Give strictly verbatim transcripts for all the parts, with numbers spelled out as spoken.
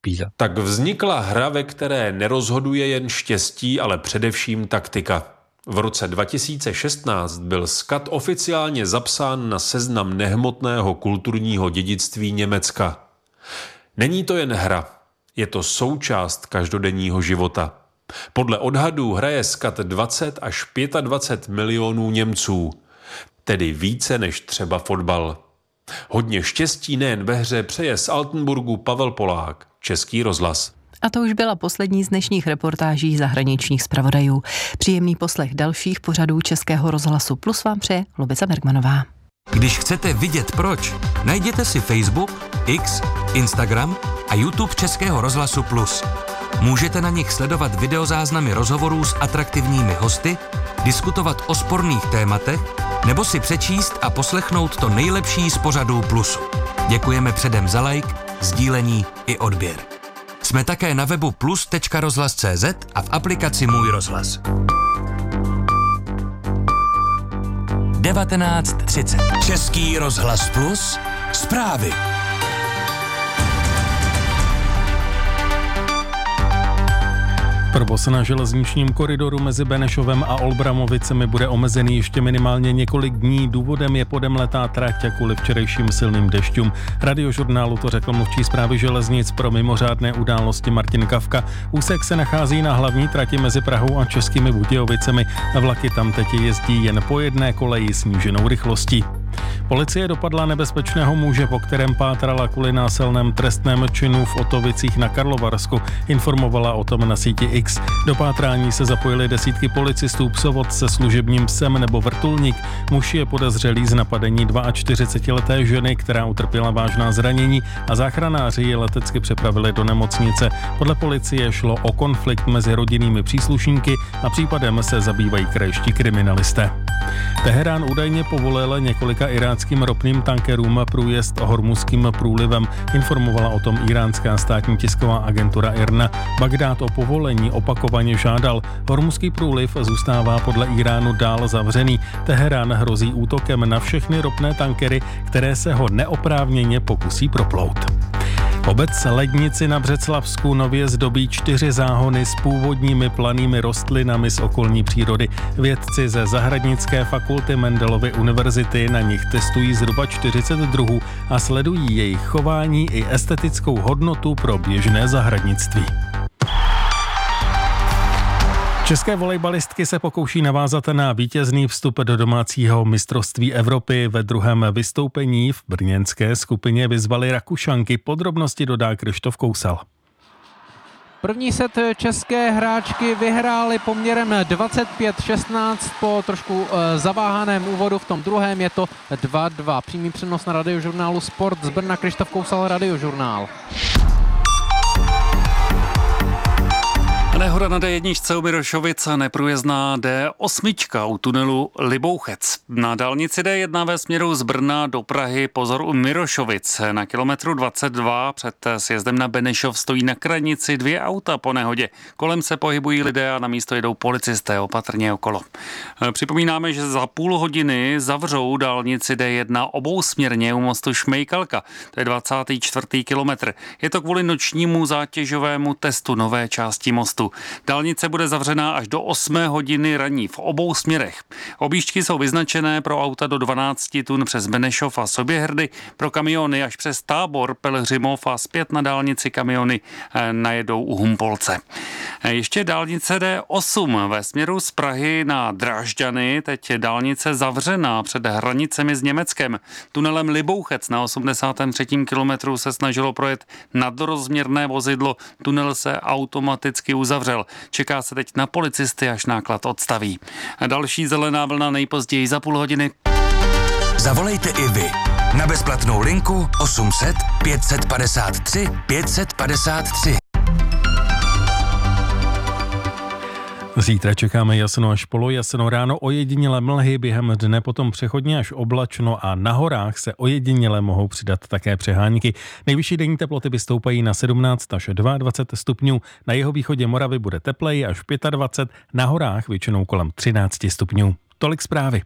Píza. Tak vznikla hra, ve které nerozhoduje jen štěstí, ale především taktika. V roce dva tisíce šestnáct byl skat oficiálně zapsán na seznam nehmotného kulturního dědictví Německa. Není to jen hra, je to součást každodenního života. Podle odhadů hraje skat dvacet až dvacet pět milionů Němců, tedy více než třeba fotbal. Hodně štěstí nejen ve hře přeje z Altenburgu Pavel Polák, Český rozhlas. A to už byla poslední z dnešních reportáží zahraničních zpravodajů. Příjemný poslech dalších pořadů Českého rozhlasu Plus vám přeje Lubica Bergmanová. Když chcete vidět proč, najděte si Facebook, X, Instagram a YouTube Českého rozhlasu Plus. Můžete na nich sledovat videozáznamy rozhovorů s atraktivními hosty, diskutovat o sporných tématech nebo si přečíst a poslechnout to nejlepší z pořadů Plusu. Děkujeme předem za like, sdílení i odběr. Jsme také na webu plus tečka rozhlas tečka cé zet a v aplikaci Můj rozhlas. devatenáct třicet. Český rozhlas Plus. Zprávy. Provoz na železničním koridoru mezi Benešovem a Olbramovicemi bude omezený ještě minimálně několik dní. Důvodem je podemletá trať a kvůli včerejším silným dešťům. Radiožurnálu to řekl mluvčí Správy železnic pro mimořádné události Martin Kavka. Úsek se nachází na hlavní trati mezi Prahou a Českými Budějovicemi. Vlaky tam teď jezdí jen po jedné koleji sníženou rychlostí. Policie dopadla nebezpečného muže, po kterém pátrala kvůli násilném trestném činu v Otovicích na Karlovarsku. Informovala o tom na síti X. Do pátrání se zapojili desítky policistů, psovod se služebním psem nebo vrtulník. Muž je podezřelý z napadení čtyřicetileté ženy, která utrpěla vážná zranění, a záchranáři ji letecky přepravili do nemocnice. Podle policie šlo o konflikt mezi rodinnými příslušníky a případem se zabývají krajští kriminalisté. Teherán údajně povolil několika iráckým ropným tankerům průjezd Hormuzským průlivem. Informovala o tom iránská státní tisková agentura I R N A. Bagdád o povolení opakovaně žádal. Hormuzský průliv zůstává podle Iránu dál zavřený. Teherán hrozí útokem na všechny ropné tankery, které se ho neoprávněně pokusí proplout. Obec Lednici na Břeclavsku nově zdobí čtyři záhony s původními planými rostlinami z okolní přírody. Vědci ze Zahradnické fakulty Mendelovy univerzity na nich testují zhruba čtyřicet druhů a sledují jejich chování i estetickou hodnotu pro běžné zahradnictví. České volejbalistky se pokouší navázat na vítězný vstup do domácího mistrovství Evropy. Ve druhém vystoupení v brněnské skupině vyzvali Rakušanky. Podrobnosti dodá Krištof Kousal. První set české hráčky vyhrály poměrem dvacet pět šestnáct po trošku zaváhaném úvodu. V tom druhém je to dva dva. Přímý přenos na radiožurnálu Sport z Brna. Krištof Kousal, Radiožurnál. Nehoda na D jedna u Mirošovic, neprůjezdná D osm u tunelu Libouchec. Na dálnici D jedna ve směru z Brna do Prahy pozor u Mirošovic. Na kilometru dvacet dva před sjezdem na Benešov stojí na kranici dvě auta po nehodě. Kolem se pohybují lidé a na místo jedou policisté, opatrně okolo. Připomínáme, že za půl hodiny zavřou dálnici D jedna obousměrně u mostu Šmejkalka. To je dvacátý čtvrtý kilometr. Je to kvůli nočnímu zátěžovému testu nové části mostu. Dálnice bude zavřená až do osmé hodiny ranní v obou směrech. Objížďky jsou vyznačené pro auta do dvanáct tun přes Benešov a Soběhrdy, pro kamiony až přes Tábor, Pelhřimov a zpět na dálnici kamiony najedou u Humpolce. Ještě dálnice D osm ve směru z Prahy na Drážďany, teď je dálnice zavřená před hranicemi s Německem. Tunelem Libouchec na osmdesátém třetím kilometru se snažilo projet nadrozměrné vozidlo, tunel se automaticky uzavřel. Čeká se teď na policisty, až náklad odstaví. A další zelená vlna nejpozději za půl hodiny. Zavolejte i vy na bezplatnou linku osm set pět set padesát tři pět set padesát tři. Zítra čekáme jasno až polojasno, ráno ojedinělé mlhy, během dne potom přechodně až oblačno a na horách se ojediněle mohou přidat také přehánky. Nejvyšší denní teploty vystoupají na sedmnáct až dvacet dva stupňů, na jihovýchodě Moravy bude tepleji až dvacet pět, na horách většinou kolem třináct stupňů. Tolik zprávy.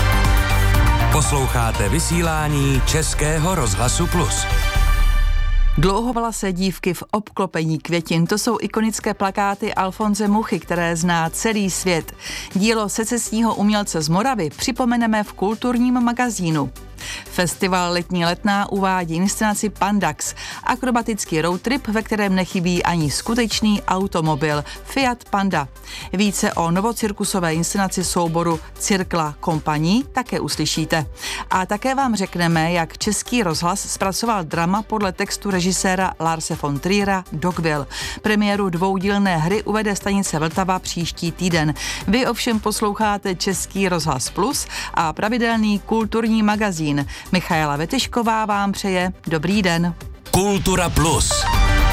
Posloucháte vysílání Českého rozhlasu Plus. Dlouhovalasé dívky v obklopení květin, to jsou ikonické plakáty Alfonse Muchy, které zná celý svět. Dílo secesního umělce z Moravy připomeneme v kulturním magazínu. Festival Letní letná uvádí inscenaci Pandax, akrobatický roadtrip, ve kterém nechybí ani skutečný automobil Fiat Panda. Více o novocirkusové inscenaci souboru Cirkla Kompaní také uslyšíte. A také vám řekneme, jak Český rozhlas zpracoval drama podle textu režiséra Larse von Triera Dogville. Premiéru dvoudílné hry uvede stanice Vltava příští týden. Vy ovšem posloucháte Český rozhlas Plus a pravidelný kulturní magazín. Michaela Vetešková vám přeje dobrý den. Kultura Plus.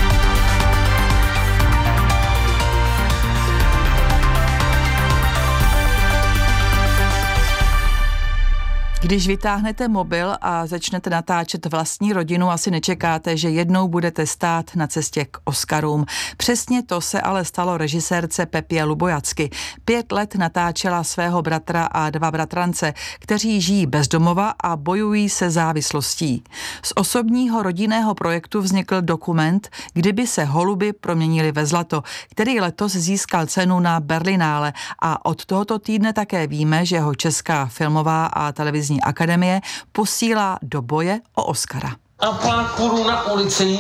Když vytáhnete mobil a začnete natáčet vlastní rodinu, asi nečekáte, že jednou budete stát na cestě k Oscarům. Přesně to se ale stalo režisérce Pepě Lubojacky. Pět let natáčela svého bratra a dva bratrance, kteří žijí bez domova a bojují se závislostí. Z osobního rodinného projektu vznikl dokument Kdyby se holuby proměnily ve zlato, který letos získal cenu na Berlinále a od tohoto týdne také víme, že ho Česká filmová a televizní akademie posílá do boje o Oscara. A pár korun na ulici,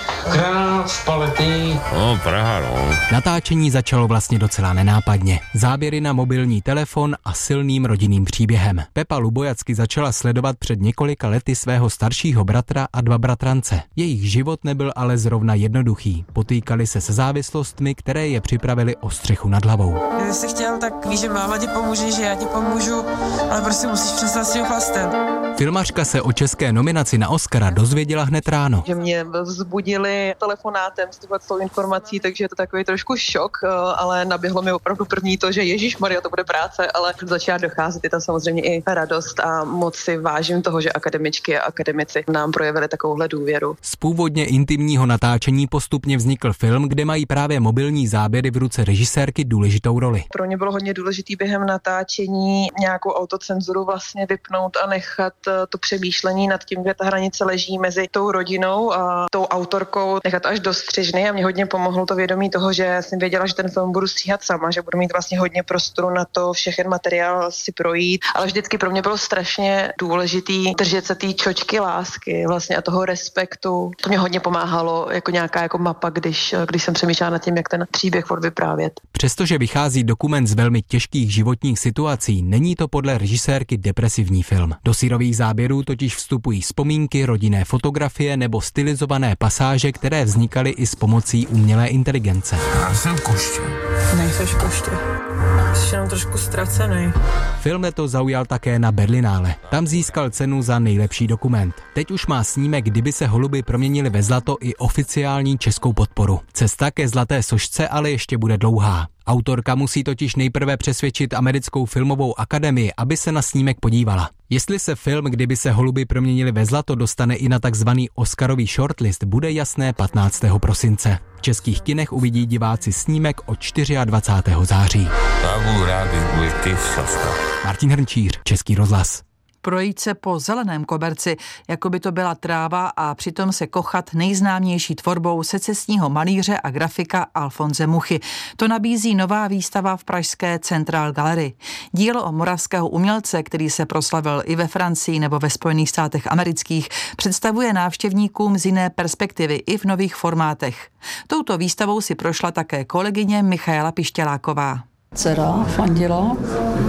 krát z palety. No, Praha, no. Natáčení začalo vlastně docela nenápadně. Záběry na mobilní telefon a silným rodinným příběhem. Pepa Lubojacky začala sledovat před několika lety svého staršího bratra a dva bratrance. Jejich život nebyl ale zrovna jednoduchý. Potýkali se se závislostmi, které je připravili o střechu nad hlavou. Kdyby jsi chtěl, tak víš, že máma ti pomůže, že já ti pomůžu, ale prostě musíš přestat s tím chlastem. Filmařka se o české nominaci na Oscara dozvěděla hned ráno. Že mě vzbudili telefonátem s tou informací, takže je to takový trošku šok, ale naběhlo mi opravdu první to, že ježišmarja, to bude práce, ale začala docházet, je tam samozřejmě i radost a moc si vážím toho, že akademičky a akademici nám projevili takovouhle důvěru. Z původně intimního natáčení postupně vznikl film, kde mají právě mobilní záběry v ruce režisérky důležitou roli. Pro mě bylo hodně důležitý během natáčení nějakou autocenzuru vlastně vypnout a nechat to přemýšlení nad tím, kde ta hranice leží mezi tou rodinou a tou autorkou, nechat až do střižny a mě hodně pomohlo to vědomí toho, že jsem věděla, že ten film budu stříhat sama, že budu mít vlastně hodně prostoru na to všechen materiál si projít, ale vždycky pro mě bylo strašně důležitý držet se té čočky lásky vlastně a toho respektu. To mě hodně pomáhalo jako nějaká jako mapa, když, když jsem přemýšlela nad tím, jak ten příběh vyprávět. Přestože vychází dokument z velmi těžkých životních situací, není to podle režisérky depresivní film. Do syrových záběrů totiž vstupují vzpomínky, rodinné fotografie nebo stylizované pasáže, které vznikaly i s pomocí umělé inteligence. Já jsem koště. Nejseš koště. Jsi jenom trošku ztracený. Film letos zaujal také na Berlinále. Tam získal cenu za nejlepší dokument. Teď už má snímek Kdyby se holuby proměnily ve zlato i oficiální českou podporu. Cesta ke zlaté sošce ale ještě bude dlouhá. Autorka musí totiž nejprve přesvědčit americkou filmovou akademii, aby se na snímek podívala. Jestli se film Kdyby se holuby proměnily ve zlato dostane i na takzvaný Oscarový shortlist, bude jasné patnáctého prosince. V českých kinech uvidí diváci snímek od dvacátého čtvrtého září. Martin Hrnčíř, Český rozhlas. Projít se po zeleném koberci, jako by to byla tráva a přitom se kochat nejznámější tvorbou secesního malíře a grafika Alfonse Muchy. To nabízí nová výstava v pražské Central Gallery. Dílo o moravského umělce, který se proslavil i ve Francii nebo ve Spojených státech amerických, představuje návštěvníkům z jiné perspektivy i v nových formátech. Touto výstavou si prošla také kolegyně Michaela Pištěláková. Dcera fandila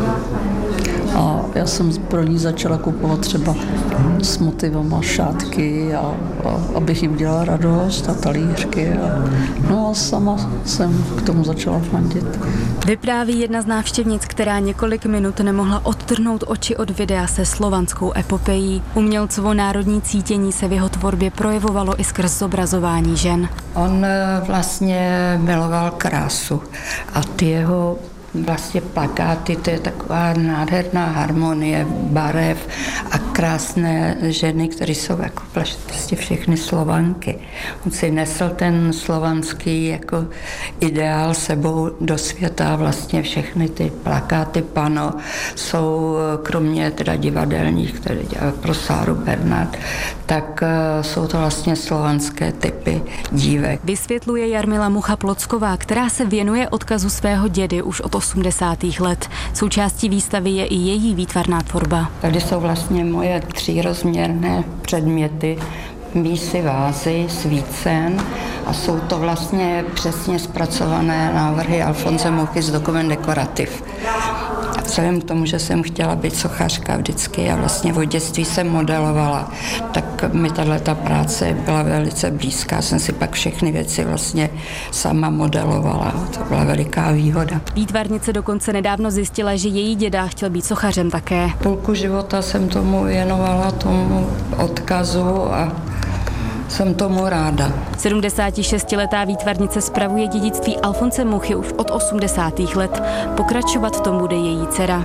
a já jsem pro ní začala kupovat třeba s motivama šátky, a, a, abych jí udělala radost a talířky. A, no a sama jsem k tomu začala fandit. Vypráví jedna z návštěvnic, která několik minut nemohla odtrhnout oči od videa se slovanskou epopejí. Umělcovo národní cítění se v jeho tvorbě projevovalo i skrz zobrazování žen. On vlastně miloval krásu a ty jeho vlastně plakáty, to je taková nádherná harmonie barev a krásné ženy, které jsou jako prostě všechny Slovanky. On si nesl ten slovanský jako ideál sebou do světa. Vlastně všechny ty plakáty pano jsou kromě teda divadelních, které dělá pro Sáru Bernard, tak jsou to vlastně slovanské typy dívek. Vysvětluje Jarmila Mucha-Plocková, která se věnuje odkazu svého dědy už od osmdesátých let. Součástí výstavy je i její výtvarná tvorba. Tady jsou vlastně moje třírozměrné předměty, mísy, vázy, svícen a jsou to vlastně přesně zpracované návrhy Alfonse Muchy z Dokument dekorativ. Vzhledem k tomu, že jsem chtěla být sochařka vždycky a vlastně od dětství jsem modelovala, tak mi tato práce byla velice blízká. Jsem si pak všechny věci vlastně sama modelovala. To byla veliká výhoda. Výtvarnice dokonce nedávno zjistila, že její děda chtěl být sochařem také. Půlku života jsem tomu věnovala, tomu odkazu a jsem tomu ráda. sedmdesátišestiletá výtvarnice spravuje dědictví Alfonse Muchy už od osmdesátých let. Pokračovat v tom bude její dcera.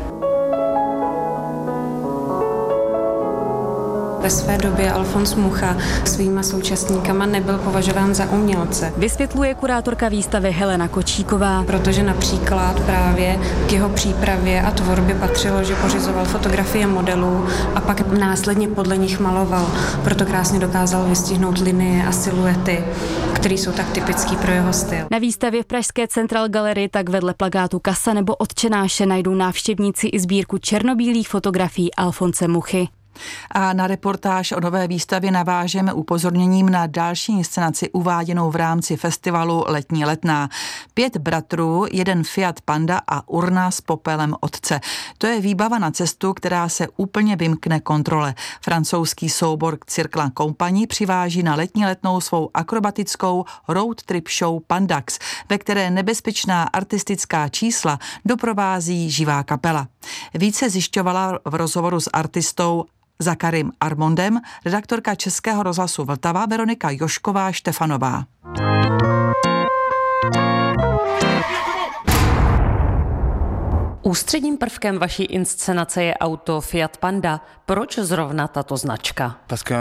Ve své době Alfons Mucha svýma současníkama nebyl považován za umělce. Vysvětluje kurátorka výstavy Helena Kočíková. Protože například právě k jeho přípravě a tvorbě patřilo, že pořizoval fotografie modelů a pak následně podle nich maloval. Proto krásně dokázal vystihnout linie a siluety, které jsou tak typický pro jeho styl. Na výstavě v pražské Central Gallery tak vedle plakátu Kasa nebo Otčenáše najdou návštěvníci i sbírku černobílých fotografií Alfonse Muchy. A na reportáž o nové výstavě navážeme upozorněním na další inscenaci uváděnou v rámci festivalu Letní letná. Pět bratrů, jeden Fiat Panda a urna s popelem otce. To je výbava na cestu, která se úplně vymkne kontrole. Francouzský soubor Cirque Compagnie přiváží na Letní letnou svou akrobatickou road trip show Pandax, ve které nebezpečná artistická čísla doprovází živá kapela. Více zjišťovala v rozhovoru s artistou Zakarim Armondem redaktorka Českého rozhlasu Vltava Veronika Jošková Štefanová. Ústředním prvkem vaší inscenace je auto Fiat Panda. Proč zrovna tato značka?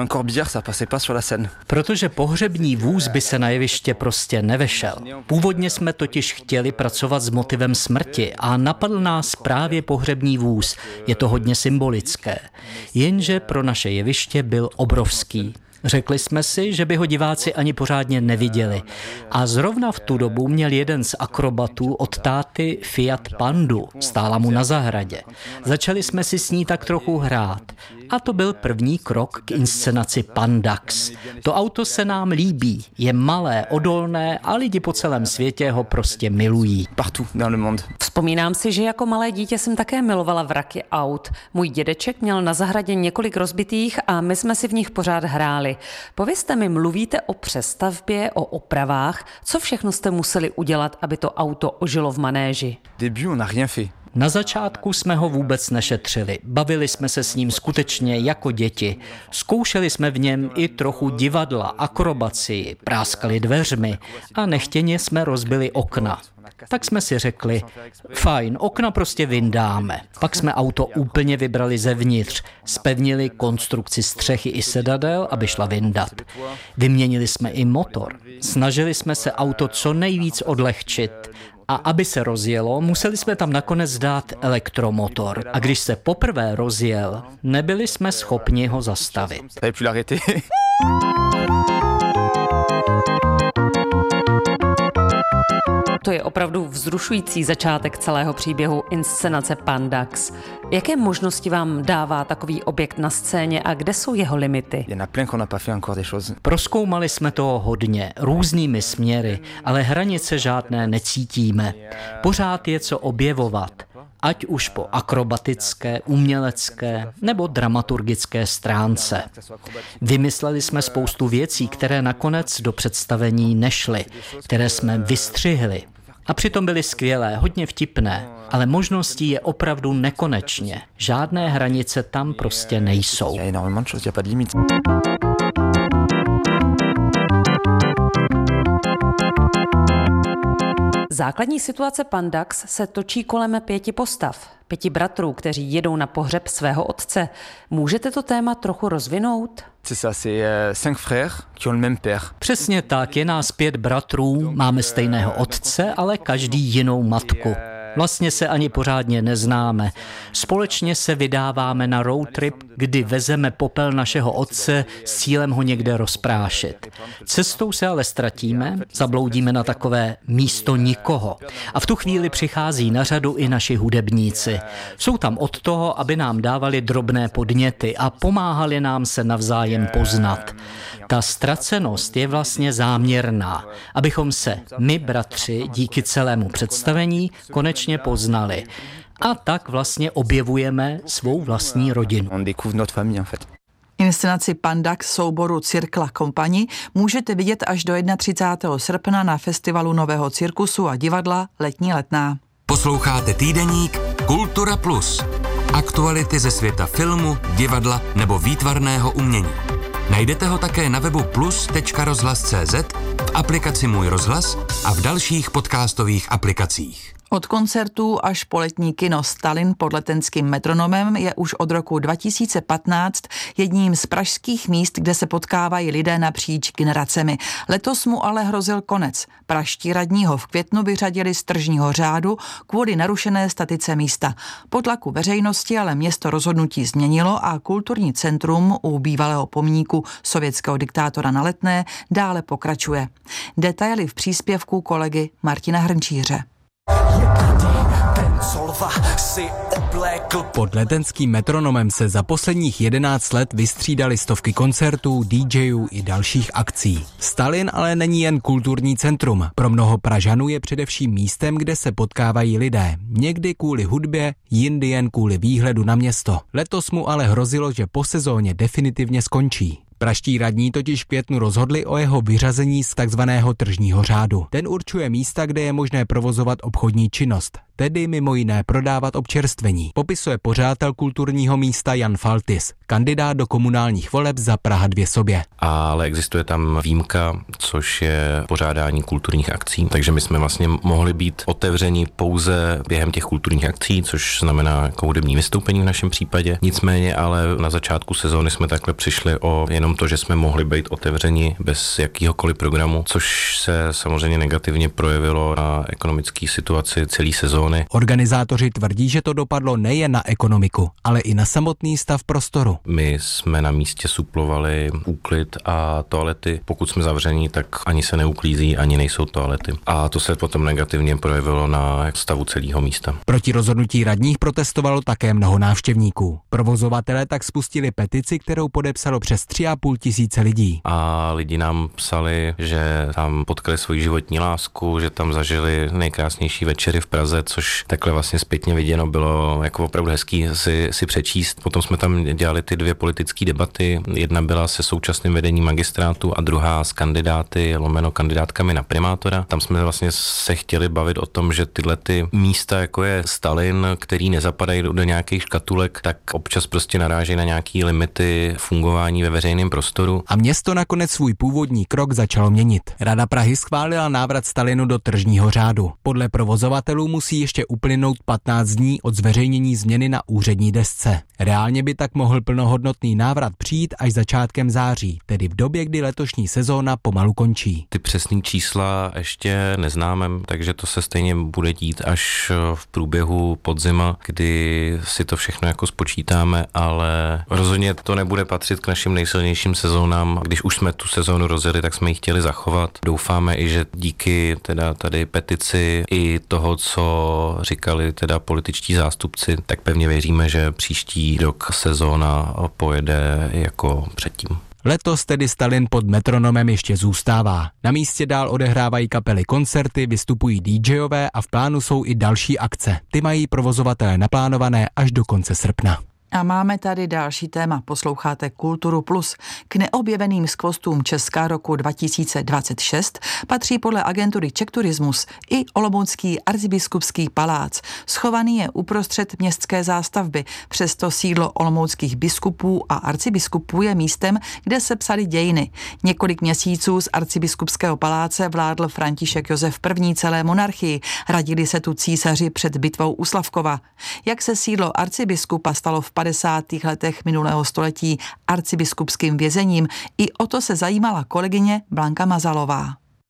Protože pohřební vůz by se na jeviště prostě nevešel. Původně jsme totiž chtěli pracovat s motivem smrti a napadl nás právě pohřební vůz. Je to hodně symbolické. Jenže pro naše jeviště byl obrovský. Řekli jsme si, že by ho diváci ani pořádně neviděli. A zrovna v tu dobu měl jeden z akrobatů od táty Fiat Pandu. Stála mu na zahradě. Začali jsme si s ní tak trochu hrát. A to byl první krok k inscenaci Pandax. To auto se nám líbí. Je malé, odolné a lidi po celém světě ho prostě milují. Vzpomínám si, že jako malé dítě jsem také milovala vraky aut. Můj dědeček měl na zahradě několik rozbitých a my jsme si v nich pořád hráli. Povězte mi, mluvíte o přestavbě, o opravách. Co všechno jste museli udělat, aby to auto ožilo v manéži? Na začátku jsme ho vůbec nešetřili. Bavili jsme se s ním skutečně jako děti. Zkoušeli jsme v něm i trochu divadla, akrobacii, práskali dveřmi a nechtěně jsme rozbili okna. Tak jsme si řekli, fajn, okna prostě vyndáme. Pak jsme auto úplně vybrali zevnitř, zpevnili konstrukci střechy i sedadel, aby šla vyndat. Vyměnili jsme i motor. Snažili jsme se auto co nejvíc odlehčit. A aby se rozjelo, museli jsme tam nakonec dát elektromotor. A když se poprvé rozjel, nebyli jsme schopni ho zastavit. To je opravdu vzrušující začátek celého příběhu inscenace Pandax. Jaké možnosti vám dává takový objekt na scéně a kde jsou jeho limity? Prozkoumali jsme toho hodně, různými směry, ale hranice žádné necítíme. Pořád je co objevovat. Ať už po akrobatické, umělecké nebo dramaturgické stránce. Vymysleli jsme spoustu věcí, které nakonec do představení nešly, které jsme vystřihli. A přitom byly skvělé, hodně vtipné, ale možností je opravdu nekonečně. Žádné hranice tam prostě nejsou. Základní situace Pandax se točí kolem pěti postav, pěti bratrů, kteří jedou na pohřeb svého otce. Můžete to téma trochu rozvinout? Přesně tak, je nás pět bratrů, máme stejného otce, ale každý jinou matku. Vlastně se ani pořádně neznáme. Společně se vydáváme na road trip, kdy vezeme popel našeho otce s cílem ho někde rozprášit. Cestou se ale ztratíme, zabloudíme na takové místo nikoho. A v tu chvíli přichází na řadu i naši hudebníci. Jsou tam od toho, aby nám dávali drobné podněty a pomáhali nám se navzájem poznat. Ta ztracenost je vlastně záměrná, abychom se my, bratři, díky celému představení konečně poznali. A tak vlastně objevujeme svou vlastní rodinu. Inscenaci Pandax souboru Cirkla Kompani můžete vidět až do třicátého prvního srpna na festivalu Nového cirkusu a divadla Letní letná. Posloucháte týdeník Kultura Plus. Aktuality ze světa filmu, divadla nebo výtvarného umění. Najdete ho také na webu plus tečka rozhlas tečka cé zet, v aplikaci Můj rozhlas a v dalších podcastových aplikacích. Od koncertů až po letní kino Stalin pod Letenským metronomem je už od roku dva tisíce patnáct jedním z pražských míst, kde se potkávají lidé napříč generacemi. Letos mu ale hrozil konec. Pražští radní ho v květnu vyřadili z tržního řádu kvůli narušené statice místa. Po tlaku veřejnosti ale město rozhodnutí změnilo a kulturní centrum u bývalého pomníku sovětského diktátora na Letné dále pokračuje. Detaily v příspěvku kolegy Martina Hrnčíře. Pod Letenským metronomem se za posledních jedenáct let vystřídali stovky koncertů, DJů i dalších akcí. Stalin ale není jen kulturní centrum. Pro mnoho Pražanů je především místem, kde se potkávají lidé. Někdy kvůli hudbě, jindy jen kvůli výhledu na město. Letos mu ale hrozilo, že po sezóně definitivně skončí. Pražští radní totiž v květnu rozhodli o jeho vyřazení z takzvaného tržního řádu. Ten určuje místa, kde je možné provozovat obchodní činnost, tedy mimo jiné prodávat občerstvení, popisuje pořadatel kulturního místa Jan Faltis, kandidát do komunálních voleb za Praha dvě sobě. Ale existuje tam výjimka, což je pořádání kulturních akcí, takže my jsme vlastně mohli být otevřeni pouze během těch kulturních akcí, což znamená jako hudební vystoupení v našem případě. Nicméně ale na začátku sezóny jsme takhle přišli o jenom to, že jsme mohli být otevřeni bez jakýhokoliv programu, což se samozřejmě negativně projevilo na ekonomické situaci celé sezóny. Organizátoři tvrdí, že to dopadlo nejen na ekonomiku, ale i na samotný stav prostoru. My jsme na místě suplovali úklid a toalety. Pokud jsme zavření, tak ani se neuklízí, ani nejsou toalety. A to se potom negativně projevilo na stavu celého místa. Proti rozhodnutí radních protestovalo také mnoho návštěvníků. Provozovatelé tak spustili petici, kterou podepsalo přes tři a půl tisíce lidí. A lidi nám psali, že tam potkali svoji životní lásku, že tam zažili nejkrásnější večery v Praze, což takhle vlastně zpětně viděno bylo jako opravdu hezký si, si přečíst. Potom jsme tam dělali ty dvě politické debaty. Jedna byla se současným vedením magistrátu a druhá s kandidáty, lomeno kandidátkami na primátora. Tam jsme vlastně se chtěli bavit o tom, že tyhle ty místa, jako je Stalin, který nezapadají do nějakých škatulek, tak občas prostě narážejí na nějaký limity fungování ve veřejném prostoru. A město nakonec svůj původní krok začalo měnit. Rada Prahy schválila návrat Stalinu do tržního řádu. Podle provozovatelů musí ještě uplynout patnáct dní od zveřejnění změny na úřední desce. Reálně by tak mohl plnohodnotný návrat přijít až začátkem září, tedy v době, kdy letošní sezóna pomalu končí. Ty přesný čísla ještě neznáme, takže to se stejně bude dít až v průběhu podzima, kdy si to všechno jako spočítáme, ale rozhodně to nebude patřit k našim nejsilnějším sezónám. Když už jsme tu sezónu rozjeli, tak jsme ji chtěli zachovat. Doufáme i, že díky teda tady petici i toho, co říkali teda političtí zástupci, tak pevně věříme, že příští rok sezóna pojede jako předtím. Letos tedy Stalin pod metronomem ještě zůstává. Na místě dál odehrávají kapely koncerty, vystupují DJové a v plánu jsou i další akce. Ty mají provozovatelé naplánované až do konce srpna. A máme tady další téma. Posloucháte Kulturu Plus. K neobjeveným skvostům Česka roku dva tisíce dvacet šest patří podle agentury Czech Tourismus i olomoucký arcibiskupský palác. Schovaný je uprostřed městské zástavby. Přesto sídlo olomouckých biskupů a arcibiskupů je místem, kde se psaly dějiny. Několik měsíců z arcibiskupského paláce vládl František Josef I. celé monarchii. Radili se tu císaři před bitvou u Slavkova. Jak se sídlo arcibiskupa stalo v padesátých letech minulého století arcibiskupským vězením, i o to se zajímala kolegyně Blanka Mazalová.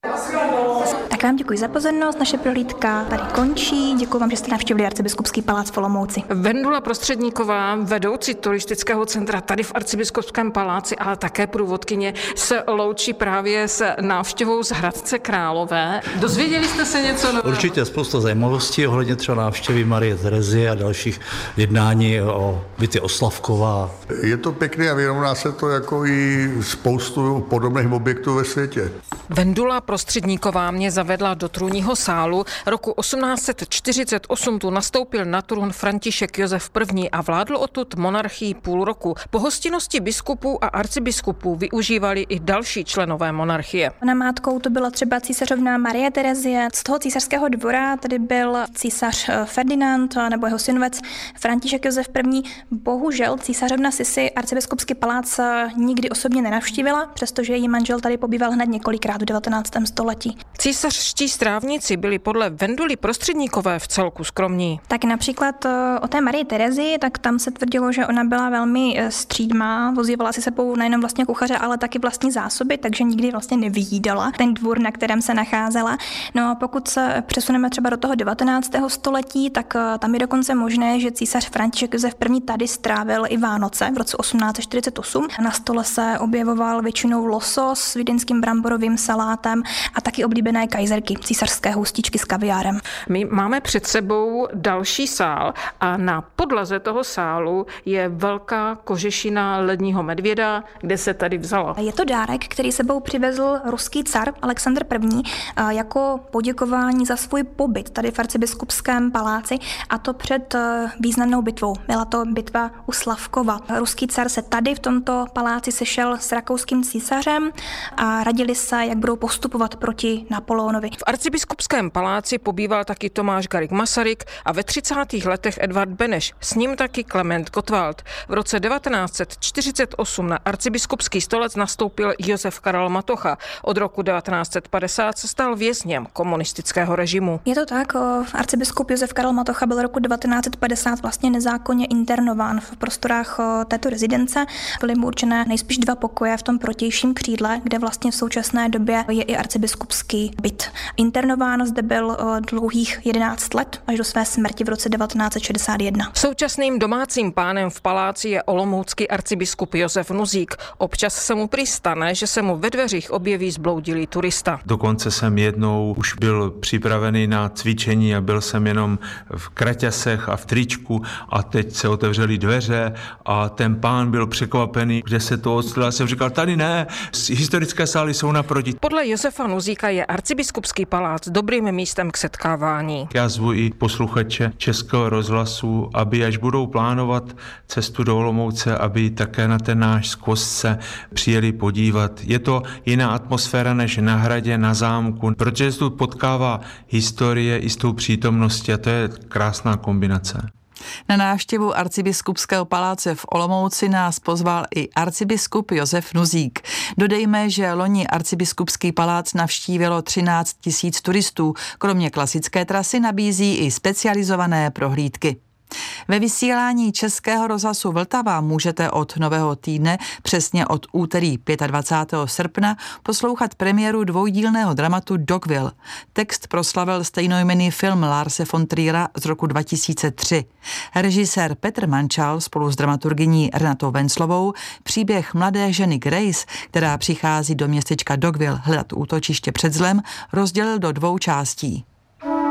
Tak vám děkuji za pozornost, naše prohlídka tady končí. Děkuji vám, že jste navštívili arcibiskupský palác v Olomouci. Vendula Prostředníková, vedoucí turistického centra tady v arcibiskupském paláci, ale také průvodkyně, se loučí právě s návštěvou z Hradce Králové. Dozvěděli jste se něco nového? Určitě spousta zajímavostí ohledně třeba návštěvy Marie Terezie a dalších jednání o bitvě Oslavkova. Je to pěkné a vyrovná se to jako i spoustu podobných objektů ve světě. Vendula Prostředníková mě zavedla do trůního sálu. Roku osmnáct set čtyřicet osm tu nastoupil na trůn František Josef I. a vládl odtud monarchii půl roku. Pohostinnosti biskupů a arcibiskupů využívali i další členové monarchie. Namátkou to byla třeba císařovna Marie Terezie. Z toho císařského dvora tady byl císař Ferdinand nebo jeho synovec František Josef I. Bohužel císařovna Sisi arcibiskupský palác nikdy osobně nenavštívila, přestože její manžel tady pobýval hned několikrát v devatenáctém století. Císařští strávníci byli podle Venduly Prostředníkové v celku skromní. Tak například o té Marii Terezii, tak tam se tvrdilo, že ona byla velmi střídmá, vozívala si sebou nejenom vlastně kuchaře, ale taky vlastní zásoby, takže nikdy vlastně nevyjídala ten dvůr, na kterém se nacházela. No a pokud se přesuneme třeba do toho devatenáctého století, tak tam je dokonce možné, že císař František Josef I. tady strávil i Vánoce v roce osmnáct set čtyřicet osm. Na stole se objevoval většinou losos s vídeňským bramborovým salátem a taky oblíbené kajzerky, císařské houstičky s kaviárem. My máme před sebou další sál a na podlaze toho sálu je velká kožešina ledního medvěda, kde se tady vzala. Je to dárek, který sebou přivezl ruský car Alexandr I. jako poděkování za svůj pobyt tady v arcibiskupském paláci, a to před významnou bitvou. Byla to bitva u Slavkova. Ruský car se tady v tomto paláci sešel s rakouským císařem a radili se, jak budou postupovat proti Napoleonovi. V arcibiskupském paláci pobýval taky Tomáš Garrigue Masaryk a ve třicátých letech Edvard Beneš, s ním taky Klement Gottwald. V roce devatenáct set čtyřicet osm na arcibiskupský stolec nastoupil Josef Karel Matocha. Od roku devatenáct set padesát se stal vězněm komunistického režimu. Je to tak, arcibiskup Josef Karel Matocha byl roku devatenáct set padesát vlastně nezákonně internován v prostorách této rezidence. Byly mu určené nejspíš dva pokoje v tom protějším křídle, kde vlastně v současné době je i arcibiskupský byt. Internován zde byl dlouhých jedenáct let až do své smrti v roce devatenáct set šedesát jedna. Současným domácím pánem v paláci je olomoucký arcibiskup Josef Nuzík. Občas se mu přistane, že se mu ve dveřích objeví zbloudilý turista. Dokonce jsem jednou už byl připravený na cvičení a byl jsem jenom v kraťasech a v tričku a teď se otevřely dveře a ten pán byl překvapený, kde se to odstřelil. Já jsem říkal, tady ne, historické sály jsou naproti. Podle Josefa Nuzíka je arcibiskupský palác dobrým místem k setkávání. Já zvu i posluchače Českého rozhlasu, aby až budou plánovat cestu do Olomouce, aby také na ten náš skvost se přijeli podívat. Je to jiná atmosféra než na hradě, na zámku, protože se tu potkává historie i s tou přítomností a to je krásná kombinace. Na návštěvu arcibiskupského paláce v Olomouci nás pozval i arcibiskup Josef Nuzík. Dodejme, že loni arcibiskupský palác navštívilo třináct tisíc turistů. Kromě klasické trasy nabízí i specializované prohlídky. Ve vysílání Českého rozhlasu Vltava můžete od nového týdne, přesně od úterý dvacátého pátého srpna, poslouchat premiéru dvoudílného dramatu Dogville. Text proslavil stejnojmenný film Larse von Triera z roku dva tisíce tři. Režisér Petr Mančal spolu s dramaturgyní Renatou Venclovou příběh mladé ženy Grace, která přichází do městečka Dogville hledat útočiště před zlem, rozdělil do dvou částí.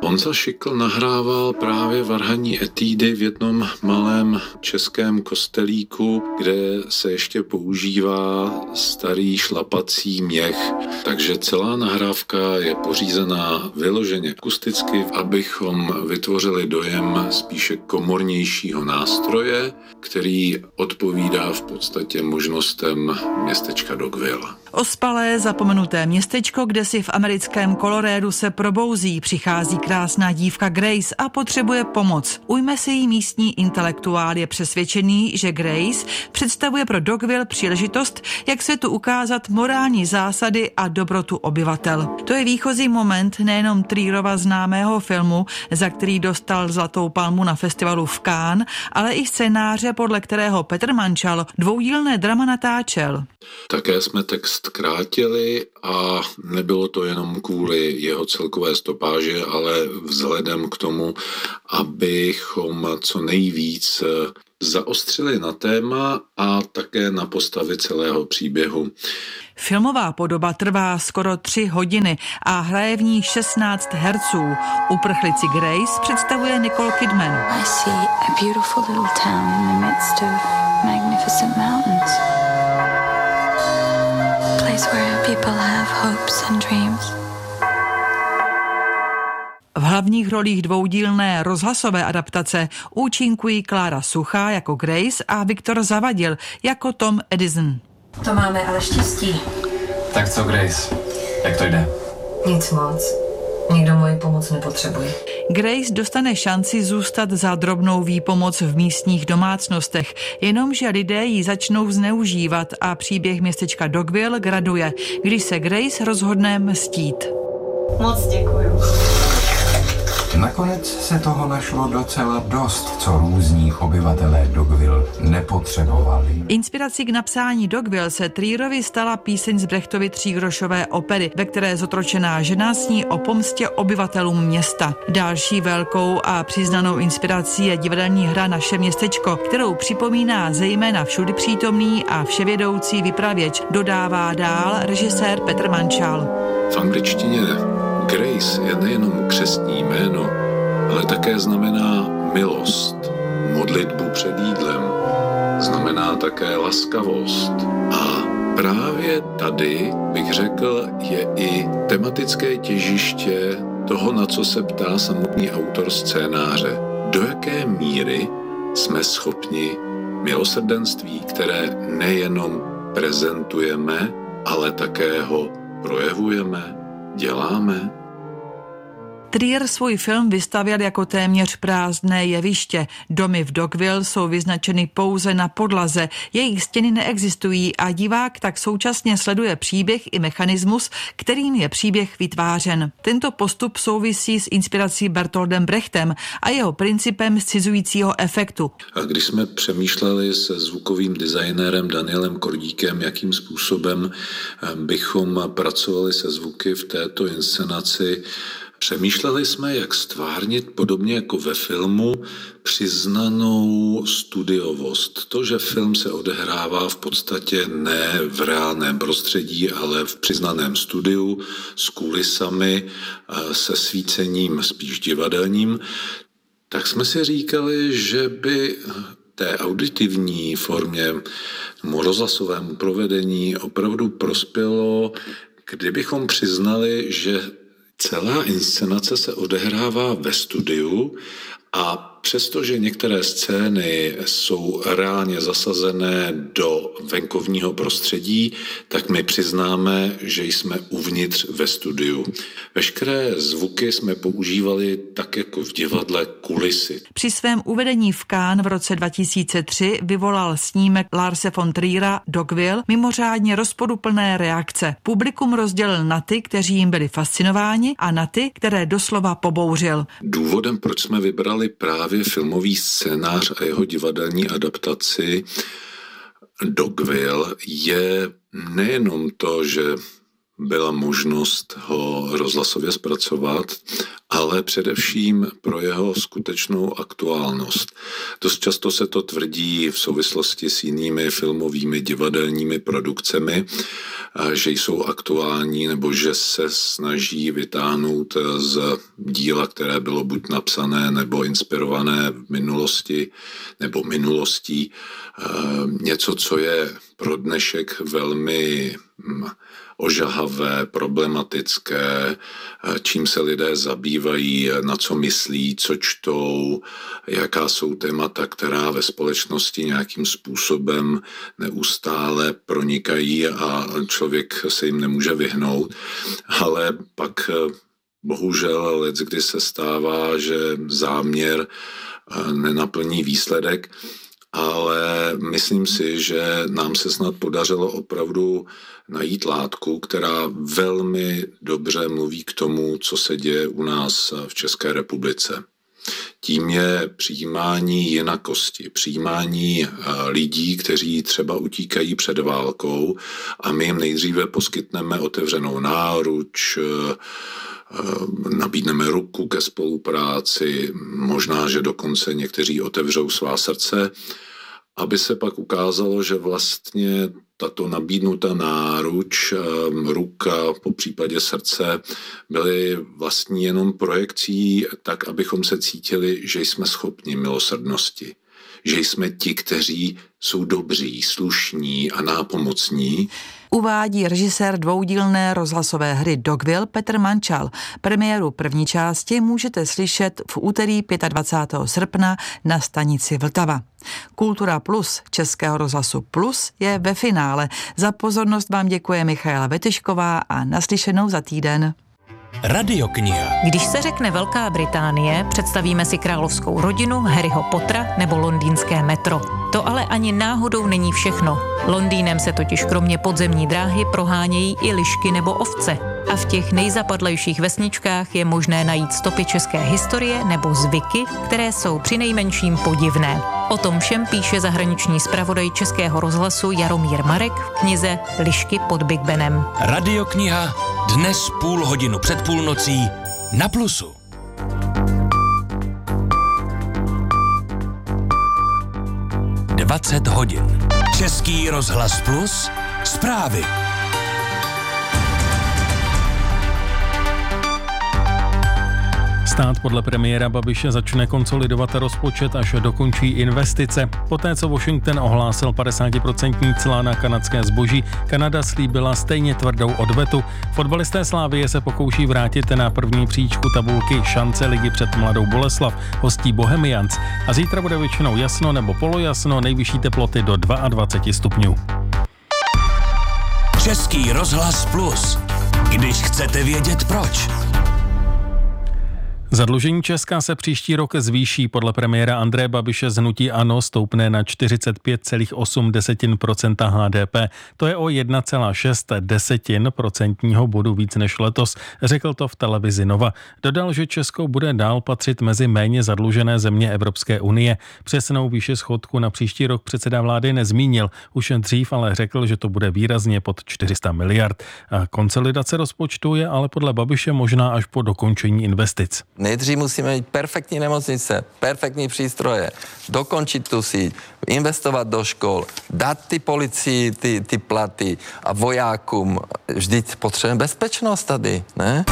Honza Šikl nahrával právě varhanní etídy v jednom malém českém kostelíku, kde se ještě používá starý šlapací měch. Takže celá nahrávka je pořízená vyloženě akusticky, abychom vytvořili dojem spíše komornějšího nástroje, který odpovídá v podstatě možnostem městečka Dogville. Ospalé, zapomenuté městečko, kde si v americkém Colorédu se probouzí, přichází krásná dívka Grace a potřebuje pomoc. Ujme si jí místní intelektuál, je přesvědčený, že Grace představuje pro Dogville příležitost, jak světu ukázat morální zásady a dobrotu obyvatel. To je výchozí moment nejenom Trierova známého filmu, za který dostal Zlatou palmu na festivalu v Cannes, ale i scénáře, podle kterého Petr Mančal dvoudílné drama natáčel. Také jsme text krátili a nebylo to jenom kvůli jeho celkové stopáži, ale vzhledem k tomu, abychom co nejvíc zaostřili na téma a také na postavy celého příběhu. Filmová podoba trvá skoro tři hodiny a hraje v ní šestnáct herců. Uprchlici Grace představuje Nicole Kidman. I see a beautiful little town in the midst of magnificent mountains. A place where people have hopes and dreams. V hlavních rolích dvoudílné rozhlasové adaptace účinkují Klára Suchá jako Grace a Viktor Zavadil jako Tom Edison. To máme ale štěstí. Tak co, Grace? Jak to jde? Nic moc. Nikdo moji pomoc nepotřebuje. Grace dostane šanci zůstat za drobnou výpomoc v místních domácnostech, jenomže lidé ji začnou zneužívat a příběh městečka Dogville graduje, když se Grace rozhodne mstít. Moc děkuju. Nakonec se toho našlo docela dost, co různí obyvatelé Dogville nepotřebovali. Inspirací k napsání Dogville se Trierovi stala píseň z Brechtovy třígrošové opery, ve které zotročená žena sní o pomstě obyvatelům města. Další velkou a přiznanou inspirací je divadelní hra Naše městečko, kterou připomíná zejména všudy přítomný a vševědoucí vypravěč, dodává dál režisér Petr Mančal. V angličtině Grace je nejenom křestní jméno, ale také znamená milost, modlitbu před jídlem, znamená také laskavost. A právě tady, bych řekl, je i tematické těžiště toho, na co se ptá samotný autor scénáře. Do jaké míry jsme schopni milosrdenství, které nejenom prezentujeme, ale také ho projevujeme, děláme? Trier svůj film vystavěl jako téměř prázdné jeviště. Domy v Dogville jsou vyznačeny pouze na podlaze, jejich stěny neexistují a divák tak současně sleduje příběh i mechanismus, kterým je příběh vytvářen. Tento postup souvisí s inspirací Bertoldem Brechtem a jeho principem scizujícího efektu. A když jsme přemýšleli se zvukovým designérem Danielem Kordíkem, jakým způsobem bychom pracovali se zvuky v této inscenaci, přemýšleli jsme, jak stvárnit podobně jako ve filmu přiznanou studiovost. To, že film se odehrává v podstatě ne v reálném prostředí, ale v přiznaném studiu s kulisami, se svícením spíš divadelním, tak jsme si říkali, že by té auditivní formě, rozhlasovému provedení opravdu prospělo, kdybychom přiznali, že celá inscenace se odehrává ve studiu a přestože některé scény jsou reálně zasazené do venkovního prostředí, tak my přiznáme, že jsme uvnitř ve studiu. Veškeré zvuky jsme používali tak jako v divadle kulisy. Při svém uvedení v Cannes v roce dva tisíce tři vyvolal snímek Larse von Triera Dogville mimořádně rozporuplné reakce. Publikum rozdělil na ty, kteří jim byli fascinováni, a na ty, které doslova pobouřil. Důvodem, proč jsme vybrali právě filmový scénář a jeho divadelní adaptaci Dogville, je nejenom to, že byla možnost ho rozhlasově zpracovat, ale především pro jeho skutečnou aktuálnost. Dost často se to tvrdí v souvislosti s jinými filmovými divadelními produkcemi, že jsou aktuální nebo že se snaží vytáhnout z díla, které bylo buď napsané nebo inspirované v minulosti nebo minulostí, něco, co je pro dnešek velmi ožahavé, problematické, čím se lidé zabývají, na co myslí, co čtou, jaká jsou témata, která ve společnosti nějakým způsobem neustále pronikají a člověk se jim nemůže vyhnout. Ale pak bohužel leckdy se stává, že záměr nenaplní výsledek, ale myslím si, že nám se snad podařilo opravdu najít látku, která velmi dobře mluví k tomu, co se děje u nás v České republice. Tím je přijímání jinakosti, přijímání lidí, kteří třeba utíkají před válkou a my jim nejdříve poskytneme otevřenou náruč, nabídneme ruku ke spolupráci, možná, že dokonce někteří otevřou svá srdce, aby se pak ukázalo, že vlastně tato nabídnutá náruč, ruka, po případě srdce, byly vlastně jenom projekcí tak, abychom se cítili, že jsme schopni milosrdnosti. Že jsme ti, kteří jsou dobří, slušní a nápomocní. Uvádí režisér dvoudílné rozhlasové hry Dogville Petr Mančal. Premiéru první části můžete slyšet v úterý dvacátého pátého srpna na stanici Vltava. Kultura Plus Českého rozhlasu Plus je ve finále. Za pozornost vám děkuje Michaela Vetyšková a naslyšenou za týden. Radiokniha. Když se řekne Velká Británie, představíme si královskou rodinu, Harryho Pottera nebo londýnské metro. To ale ani náhodou není všechno. Londýnem se totiž kromě podzemní dráhy prohánějí i lišky nebo ovce. A v těch nejzapadlejších vesničkách je možné najít stopy české historie nebo zvyky, které jsou přinejmenším podivné. O tom všem píše zahraniční zpravodaj Českého rozhlasu Jaromír Marek v knize Lišky pod Big Benem. Radiokniha dnes půl hodinu před půlnocí na Plusu. dvacet hodin. Český rozhlas Plus. Zprávy. Stát podle premiéra Babiše začne konsolidovat rozpočet, až dokončí investice. Poté, co Washington ohlásil padesátiprocentní cla na kanadské zboží, Kanada slíbila stejně tvrdou odvetu. Fotbalisté Slavie se pokouší vrátit na první příčku tabulky šance ligy před Mladou Boleslav, hostí Bohemians. A zítra bude většinou jasno nebo polojasno, nejvyšší teploty do dvacet dva stupňů. Český rozhlas Plus. Když chcete vědět proč. Zadlužení Česka se příští rok zvýší. Podle premiéra Andreje Babiše z hnutí ANO stoupne na čtyřicet pět celá osm procenta H D P. To je o jedna celá šest procentního bodu víc než letos, řekl to v televizi Nova. Dodal, že Česko bude dál patřit mezi méně zadlužené země Evropské unie. Přesnou výši schodku na příští rok předseda vlády nezmínil. Už dřív ale řekl, že to bude výrazně pod čtyři sta miliard. A konsolidace rozpočtu je ale podle Babiše možná až po dokončení investic. Nejdřív musíme mít perfektní nemocnice, perfektní přístroje, dokončit tu síť, investovat do škol, dát ty policii ty, ty platy a vojákům. Vždyť potřebujeme bezpečnost tady, ne?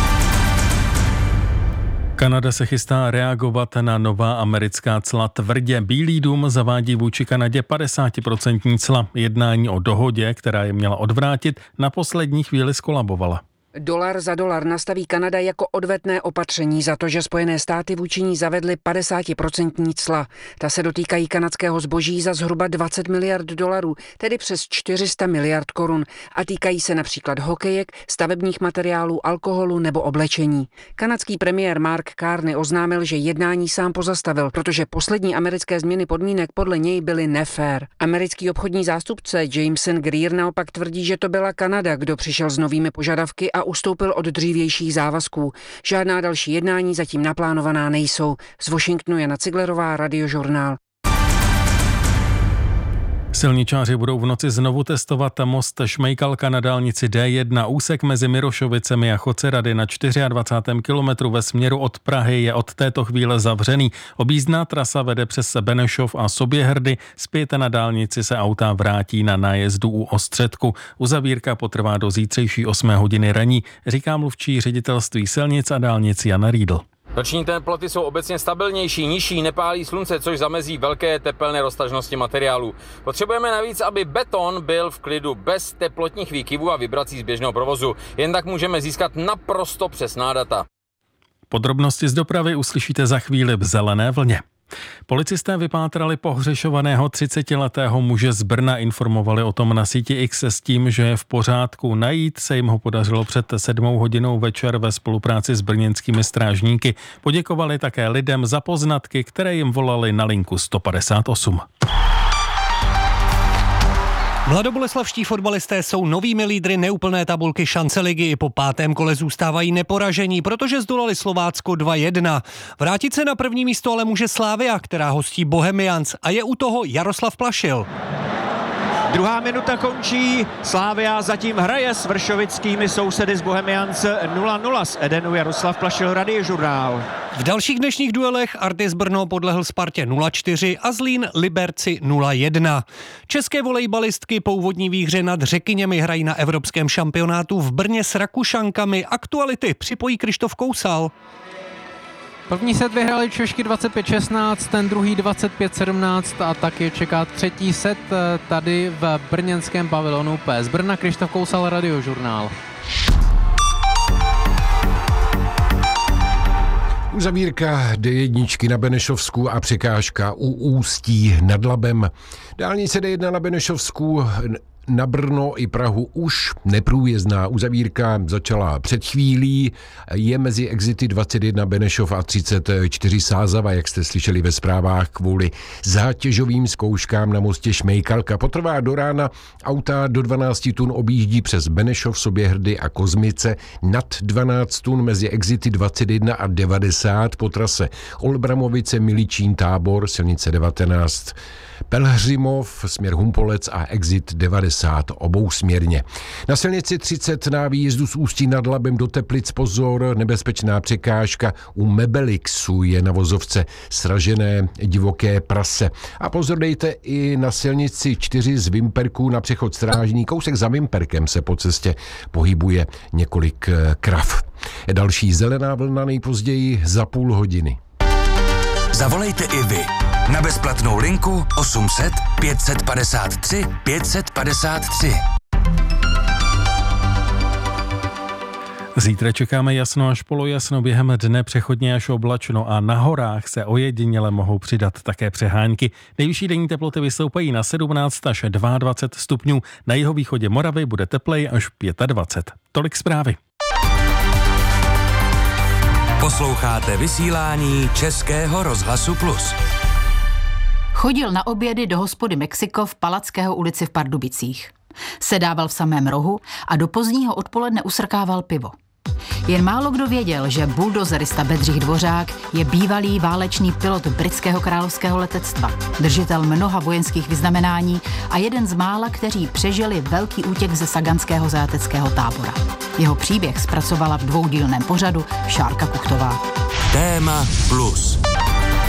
Kanada se chystá reagovat na nová americká cla tvrdě. Bílý dům zavádí vůči Kanadě padesátiprocentní cla. Jednání o dohodě, která je měla odvrátit, na poslední chvíli skolabovala. Dolar za dolar nastaví Kanada jako odvetné opatření za to, že Spojené státy vůči ní zavedly padesátiprocentní cla. Ta se dotýkají kanadského zboží za zhruba dvacet miliard dolarů, tedy přes čtyři sta miliard korun, a týkají se například hokejek, stavebních materiálů, alkoholu nebo oblečení. Kanadský premiér Mark Carney oznámil, že jednání sám pozastavil, protože poslední americké změny podmínek podle něj byly nefér. Americký obchodní zástupce Jameson Greer naopak tvrdí, že to byla Kanada, kdo přišel s novými požadavky a ustoupil od dřívějších závazků. Žádná další jednání zatím naplánovaná nejsou. Z Washingtonu Jana Ciglerová, Radiožurnál. Silničáři budou v noci znovu testovat most Šmejkalka na dálnici D jedna. Úsek mezi Mirošovicemi a Chocerady na dvacátém čtvrtém kilometru ve směru od Prahy je od této chvíle zavřený. Objízdná trasa vede přes Benešov a Soběhrdy. Zpět na dálnici se auta vrátí na nájezdu u Ostředku. Uzavírka potrvá do zítřejší osmé hodiny raní, říká mluvčí ředitelství silnic a dálnic Jana Riedl. Noční teploty jsou obecně stabilnější, nižší, nepálí slunce, což zamezí velké tepelné roztažnosti materiálu. Potřebujeme navíc, aby beton byl v klidu bez teplotních výkyvů a vibrací z běžného provozu. Jen tak můžeme získat naprosto přesná data. Podrobnosti z dopravy uslyšíte za chvíli v Zelené vlně. Policisté vypátrali pohřešovaného třicetiletého muže z Brna, informovali o tom na síti X s tím, že je v pořádku. Najít se jim ho podařilo před sedmou hodinou večer ve spolupráci s brněnskými strážníky. Poděkovali také lidem za poznatky, které jim volali na linku sto padesát osm. Mladoboleslavští fotbalisté jsou novými lídry neúplné tabulky šance ligy. Po pátém kole zůstávají neporažení, protože zdolali Slovácko dva jedna. Vrátit se na první místo ale může Slavia, která hostí Bohemians, a je u toho Jaroslav Plašil. Druhá minuta končí, Slavia zatím hraje s vršovickými sousedy z Bohemians nula nula. Z Edenu Jaroslav Plašil, Radiožurnál. V dalších dnešních duelech Artis Brno podlehl Spartě nula čtyři a Zlín Liberci nula jedna. České volejbalistky po úvodní výhře nad Řekyněmi hrají na evropském šampionátu v Brně s Rakušankami. Aktuality připojí Krištof Kousal. První set vyhráli Češky dvacet pět šestnáct, ten druhý dvacet pět sedmnáct a taky čeká třetí set tady v brněnském pavilonu P S Brna. Krištof Kousal, Radiožurnál. Uzavírka D jedna na Benešovsku a překážka u Ústí nad Labem. Dálnice D jedna na Benešovsku na Brno i Prahu už neprůjezdná. Uzavírka začala před chvílí, je mezi exity dvacet jedna Benešov a třicet čtyři Sázava, jak jste slyšeli ve zprávách, kvůli zátěžovým zkouškám na mostě Šmejkalka. Potrvá do rána, auta do dvanáct tun objíždí přes Benešov, Soběhrdy a Kozmice, nad dvanáct tun mezi exity dvacet jedna a devadesát po trase Olbramovice, Miličín, Tábor, silnice devatenáct, Pelhřimov, směr Humpolec a exit devadesát obousměrně. Na silnici třicet na výjezdu z Ústí nad Labem do Teplic pozor, nebezpečná překážka u Mebelixu, je na vozovce sražené divoké prase. A pozor dejte i na silnici čtyři z Vimperku na přechod Strážný. Kousek za Vimperkem se po cestě pohybuje několik krav. Další Zelená vlna nejpozději za půl hodiny. Zavolejte i vy na bezplatnou linku osm set pět padesát tři pět padesát tři. Zítra čekáme jasno až polojasno, během dne přechodně až oblačno a na horách se ojediněle mohou přidat také přehánky. Nejvyšší denní teploty vystoupají na sedmnáct až dvacet dva stupňů, na jihovýchodě Moravy bude teplej až dvacet pět. Tolik zprávy. Posloucháte vysílání Českého rozhlasu Plus. Chodil na obědy do hospody Mexiko v Palackého ulici v Pardubicích. Sedával v samém rohu a do pozdního odpoledne usrkával pivo. Jen málo kdo věděl, že buldozerista Bedřich Dvořák je bývalý válečný pilot britského královského letectva, držitel mnoha vojenských vyznamenání a jeden z mála, kteří přežili velký útěk ze saganského zajateckého tábora. Jeho příběh zpracovala v dvoudílném pořadu Šárka Kuchtová. Téma Plus.